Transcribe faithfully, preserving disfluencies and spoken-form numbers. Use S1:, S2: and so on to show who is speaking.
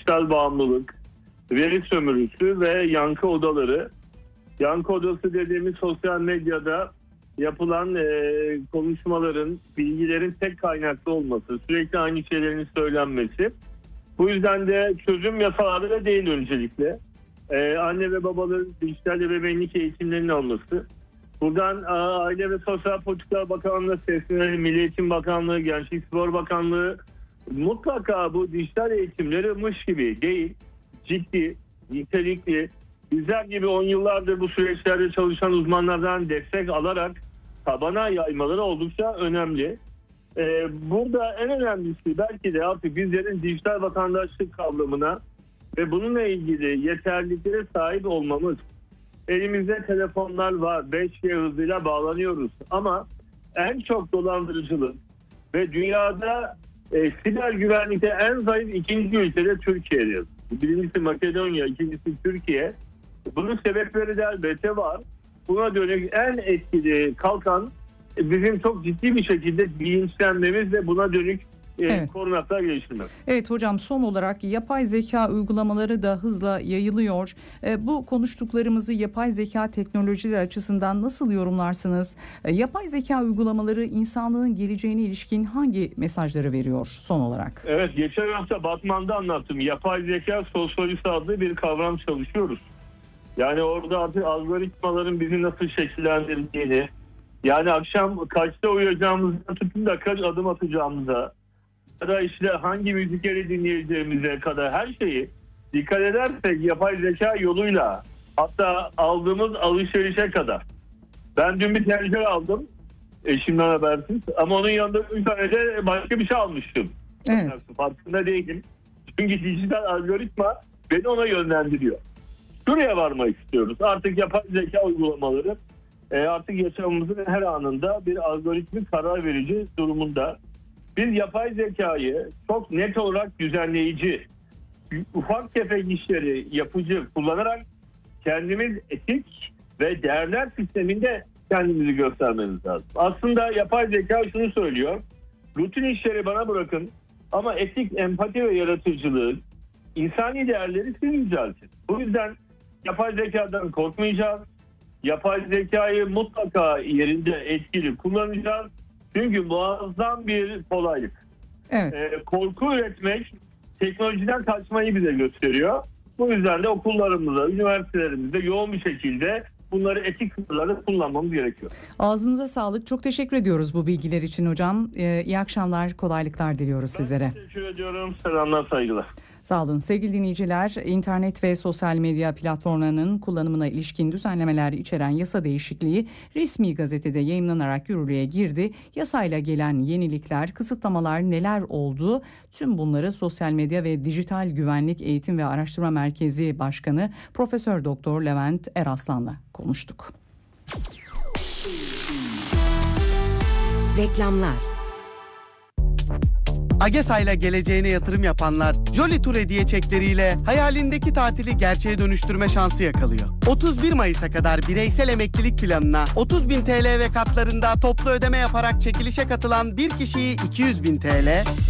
S1: dijital bağımlılık, veri sömürüsü ve yankı odaları. Yankı odası dediğimiz sosyal medyada yapılan e, konuşmaların, bilgilerin tek kaynaklı olması, sürekli aynı şeylerin söylenmesi. Bu yüzden de çözüm yasaları da değil öncelikle. E, anne ve babaların dijital ebeveynlik eğitimlerinin alması. Buradan a, Aile ve Sosyal Politikalar Bakanlığı, seslenelim, Milli Eğitim Bakanlığı, Gençlik Spor Bakanlığı mutlaka bu dijital eğitimleri mış gibi değil, ciddi, nitelikli, bizler gibi on yıllardır bu süreçlerde çalışan uzmanlardan destek alarak tabana yaymaları oldukça önemli. Ee, burada en önemlisi belki de artık bizlerin dijital vatandaşlık kavramına ve bununla ilgili yeterliliklere sahip olmamız. Elimizde telefonlar var, beş G hızıyla bağlanıyoruz ama en çok dolandırıcılık ve dünyada e, siber güvenlikte en zayıf ikinci ülkede Türkiye'dir. Birincisi Makedonya, ikincisi Türkiye. Bunun sebepleri de elbette var. Buna dönük en etkili kalkan bizim çok ciddi bir şekilde bilinçlenmemiz ve buna dönük
S2: Evet.
S1: korunaklar geliştirmek.
S2: Evet hocam, son olarak yapay zeka uygulamaları da hızla yayılıyor. E, bu konuştuklarımızı yapay zeka teknolojileri açısından nasıl yorumlarsınız? E, yapay zeka uygulamaları insanlığın geleceğine ilişkin hangi mesajları veriyor son olarak?
S1: Evet, geçen hafta Batman'da anlattım. Yapay zeka sosyolojisi adlı bir kavram çalışıyoruz. Yani orada artık algoritmaların bizi nasıl şekillendirdiğini, yani akşam kaçta uyuyacağımızdan tutun da kaç adım atacağımıza, ya da işte hangi müzikleri dinleyeceğimize kadar her şeyi dikkat edersek yapay zeka yoluyla, hatta aldığımız alışverişe kadar. Ben dün bir tencere aldım eşimden habersiz ama onun yanında bir tane de başka bir şey almıştım.
S2: Evet.
S1: Farkında değilim. Çünkü dijital algoritma beni ona yönlendiriyor. Şuraya varmak istiyoruz. Artık yapay zeka uygulamaları e, artık yaşamımızın her anında bir algoritmik karar verici durumunda. Biz yapay zekayı çok net olarak düzenleyici, ufak tefek işleri yapıcı kullanarak kendimiz etik ve değerler sisteminde kendimizi göstermemiz lazım. Aslında yapay zeka şunu söylüyor: rutin işleri bana bırakın ama etik, empati ve yaratıcılığı, insani değerleri siz yüceltin. Bu yüzden yapay zekadan korkmayacağız. Yapay zekayı mutlaka yerinde etkili kullanacağız. Çünkü muazzam bir kolaylık.
S2: Evet.
S1: Ee, korku üretmek teknolojiden kaçmayı bize gösteriyor. Bu yüzden de okullarımızda, üniversitelerimizde yoğun bir şekilde bunları, etik sınırları kullanmamız gerekiyor.
S2: Ağzınıza sağlık. Çok teşekkür ediyoruz bu bilgiler için hocam. Ee, iyi akşamlar, kolaylıklar diliyoruz
S1: Ben
S2: sizlere.
S1: teşekkür ediyorum. Selamlar, saygılar.
S2: Sağ olun. Sevgili dinleyiciler, internet ve sosyal medya platformlarının kullanımına ilişkin düzenlemeler içeren yasa değişikliği resmi gazetede yayımlanarak yürürlüğe girdi. Yasayla gelen yenilikler, kısıtlamalar neler oldu? Tüm bunları Sosyal Medya ve Dijital Güvenlik Eğitim ve Araştırma Merkezi Başkanı Profesör Doktor Levent Eraslan'la konuştuk.
S3: Reklamlar.
S4: AgeSA ile geleceğine yatırım yapanlar Jolly Tour hediye çekleriyle hayalindeki tatili gerçeğe dönüştürme şansı yakalıyor. otuz bir Mayıs'a kadar bireysel emeklilik planına otuz bin T L ve katlarında toplu ödeme yaparak çekilişe katılan bir kişiyi iki yüz bin T L,